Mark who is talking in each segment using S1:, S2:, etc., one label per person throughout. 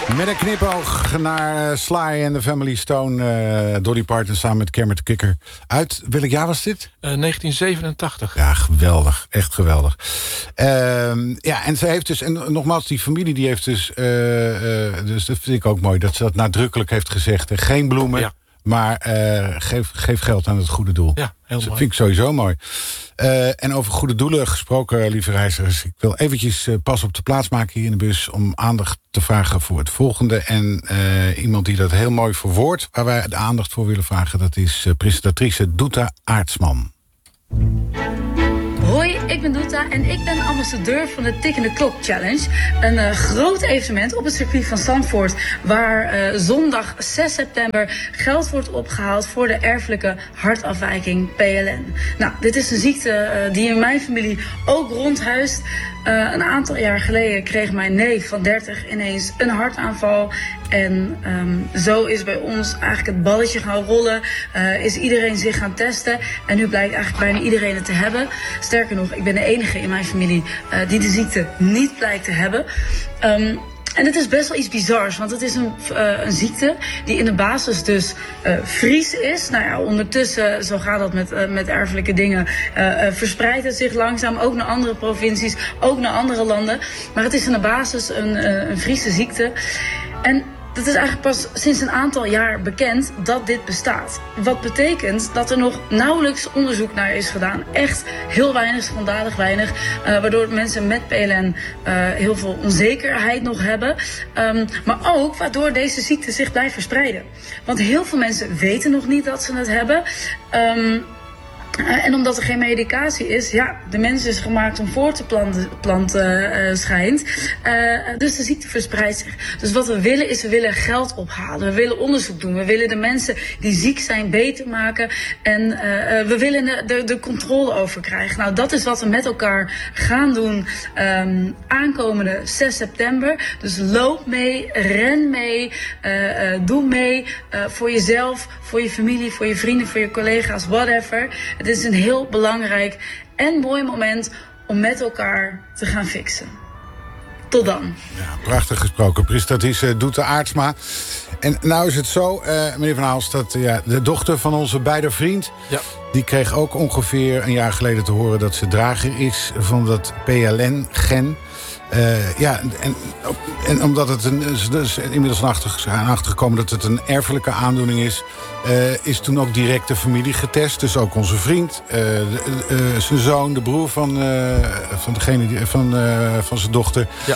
S1: Met een knipoog naar Sly and the Family Stone. Dolly Parton samen met Kermit the Kikker. Uit, welk jaar was dit?
S2: 1987.
S1: Ja, geweldig. Echt geweldig. Ja, en ze heeft dus... En nogmaals, die familie die heeft dus... dus dat vind ik ook mooi, dat ze dat nadrukkelijk heeft gezegd. Geen bloemen, ja. Maar geef geld aan het goede doel.
S2: Ja, heel mooi.
S1: Dat vind ik sowieso mooi. En over goede doelen gesproken, lieve reizigers. Ik wil eventjes pas op de plaats maken hier in de bus... om aandacht te vragen voor het volgende. En iemand die dat heel mooi verwoordt... waar wij de aandacht voor willen vragen... dat is presentatrice Doeta Aartsman.
S3: Hoi, ik ben Doeta en ik ben ambassadeur van de Tikkende Klok Challenge. Een groot evenement op het circuit van Zandvoort... waar zondag 6 september geld wordt opgehaald... voor de erfelijke hartafwijking PLN. Nou, dit is een ziekte die in mijn familie ook rondhuist. Een aantal jaar geleden kreeg mijn neef van 30 ineens een hartaanval... En zo is bij ons eigenlijk het balletje gaan rollen. Is iedereen zich gaan testen. En nu blijkt eigenlijk bijna iedereen het te hebben. Sterker nog, ik ben de enige in mijn familie die de ziekte niet blijkt te hebben. En het is best wel iets bizars, want het is een ziekte die in de basis dus Fries is. Nou ja, ondertussen, zo gaat dat met erfelijke dingen, verspreidt het zich langzaam ook naar andere provincies, ook naar andere landen. Maar het is in de basis een Friese ziekte. En het is eigenlijk pas sinds een aantal jaar bekend dat dit bestaat. Wat betekent dat er nog nauwelijks onderzoek naar is gedaan. Echt heel weinig, schandalig weinig. Waardoor mensen met PLN heel veel onzekerheid nog hebben. Maar ook waardoor deze ziekte zich blijft verspreiden. Want heel veel mensen weten nog niet dat ze het hebben. En omdat er geen medicatie is, ja, de mens is gemaakt om voor te planten schijnt. Dus de ziekte verspreidt zich. Dus wat we willen is, we willen geld ophalen. We willen onderzoek doen. We willen de mensen die ziek zijn beter maken. En we willen de controle over krijgen. Nou, dat is wat we met elkaar gaan doen aankomende 6 september. Dus loop mee, ren mee, doe mee voor jezelf, voor je familie, voor je vrienden, voor je collega's, whatever. Het is een heel belangrijk en mooi moment om met elkaar te gaan fixen. Tot dan.
S1: Ja, prachtig gesproken. Presentatrice Doeta Aartsma. En nou is het zo, meneer Van Aalst, dat de dochter van onze beide vriend... Ja. Die kreeg ook ongeveer een jaar geleden te horen dat ze drager is van dat PLN-gen. Ja, en omdat het dus inmiddels achtergekomen dat het een erfelijke aandoening is toen ook direct de familie getest. Dus ook onze vriend, zijn zoon, de broer van zijn dochter. Ja.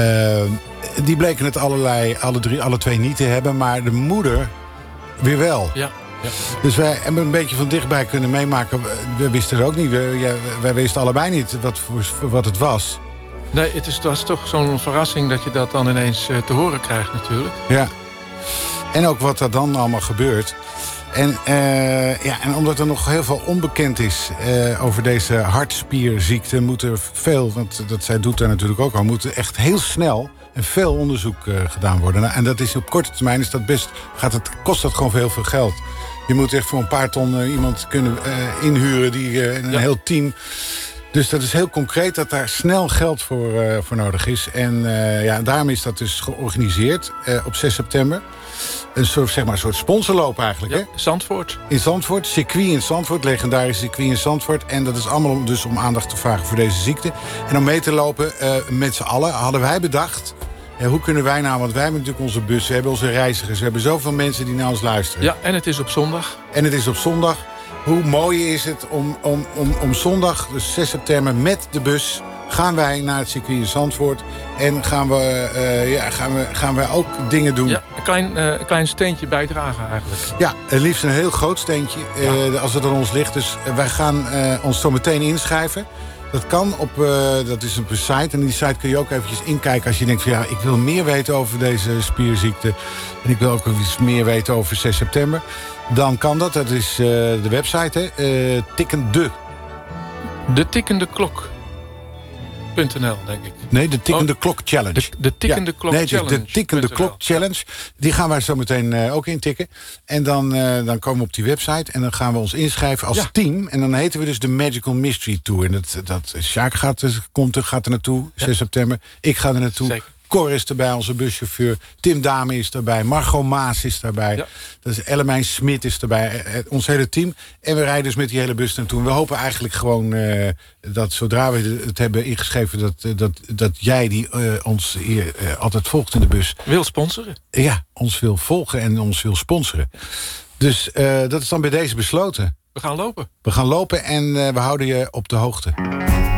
S1: Die bleken het alle twee niet te hebben, maar de moeder weer wel. Ja. Ja. Dus wij hebben een beetje van dichtbij kunnen meemaken. We wisten het ook niet. Wij wisten allebei niet wat het was.
S2: Nee, het was toch zo'n verrassing dat je dat dan ineens te horen krijgt natuurlijk.
S1: Ja. En ook wat er dan allemaal gebeurt. En omdat er nog heel veel onbekend is over deze hartspierziekte... moet er veel, want dat zij doet daar natuurlijk ook al... moet er echt heel snel en veel onderzoek gedaan worden. En dat is op korte termijn is dat kost dat gewoon veel geld. Je moet echt voor een paar ton iemand kunnen inhuren, een heel team... Dus dat is heel concreet dat daar snel geld voor nodig is. En daarom is dat dus georganiseerd op 6 september. Een soort sponsorloop eigenlijk.
S2: Ja,
S1: hè?
S2: Zandvoort.
S1: In Zandvoort, circuit in Zandvoort, legendarisch circuit in Zandvoort. En dat is allemaal dus om aandacht te vragen voor deze ziekte. En om mee te lopen met z'n allen hadden wij bedacht... hoe kunnen wij nou, want wij hebben natuurlijk onze bus, we hebben onze reizigers... we hebben zoveel mensen die naar ons luisteren.
S2: Ja, en het is op zondag.
S1: Hoe mooi is het om zondag, dus 6 september, met de bus... gaan wij naar het circuit in Zandvoort en gaan we ook dingen doen.
S2: Ja, een klein steentje bijdragen eigenlijk.
S1: Ja, het liefst een heel groot steentje, als het aan ons ligt. Dus wij gaan ons zo meteen inschrijven. Dat kan dat is op een site. En die site kun je ook eventjes inkijken als je denkt van... ik wil meer weten over deze spierziekte. En ik wil ook iets meer weten over 6 september. Dan kan dat. Dat is de website, hè. Tikkende.
S2: De Tikkende Klok. .nl, denk ik.
S1: Nee, de Tikkende Klok Challenge.
S2: De Tikkende Klok Challenge.
S1: De Tikkende Klok Challenge. Die gaan wij zo meteen ook intikken. En dan komen we op die website. En dan gaan we ons inschrijven als team. En dan heten we dus de Magical Mystery Tour. En Sjaak gaat er naartoe, 6 september. Ik ga er naartoe.
S2: Zeker.
S1: Cor is erbij, onze buschauffeur. Tim Dame is erbij. Margot Maas is erbij. Ja. Dat is Ellemijn Smit is erbij. Ons hele team. En we rijden dus met die hele bus naartoe. We hopen eigenlijk gewoon dat zodra we het hebben ingeschreven... dat jij die ons hier altijd volgt in de bus...
S2: Wil sponsoren.
S1: Ja, ons wil volgen en ons wil sponsoren. Dus dat is dan bij deze besloten.
S2: We gaan lopen.
S1: We gaan lopen en we houden je op de hoogte.